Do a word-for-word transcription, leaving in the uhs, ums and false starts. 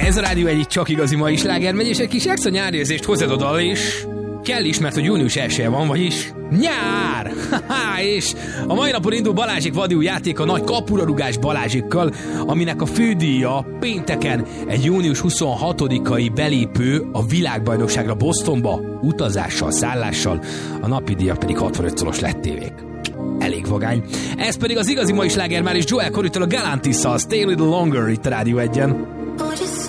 Ez a Rádió egyik csak igazi mai sláger megy, és egy kis extra nyárérzést hozzád a dal, és kell is, mert hogy június elsője van, vagyis nyár! Ha-ha, és a mai napon indul Balázsék vadi új játéka nagy kapurarugás Balázsékkal, aminek a fődíja pénteken egy június huszonhatodikai belépő a világbajnokságra Bostonba, utazással, szállással, a napi díjak pedig hatvanöt szoros lettévék. Elég vagány. Ez pedig az igazi mai sláger már is Joel Corrytól a Galantis-szal, Stay a Little Longer itt a Rádió egyen.